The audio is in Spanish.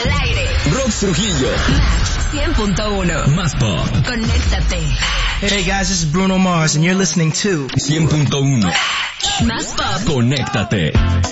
Al aire. Rox Trujillo. Max 100.1. Más pop. Conéctate. Hey guys, this is Bruno Mars and you're listening to 100.1. Más pop. Conéctate.